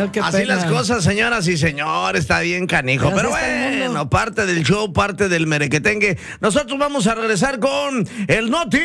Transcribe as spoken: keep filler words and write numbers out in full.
Ay, qué Así pena. las cosas, señoras y señores, está bien canijo. Pero Pero así está el mundo. bueno, parte del show, parte del merequetengue. Nosotros vamos a regresar con el Noti.